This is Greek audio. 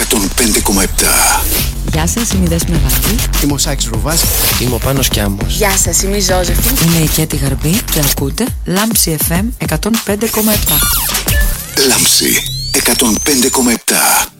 105,7. Γεια σας, είμαι η Δέσποινα Βάγγη. Είμαι ο Σάκης Ρουβάς. Είμαι ο Πάνος Κιάμος. Γεια σας, είμαι η Ζώζεφη. Είμαι η Κέτη Γαρμπή και ακούτε Λάμψη FM 105,7. Λάμψη 105,7.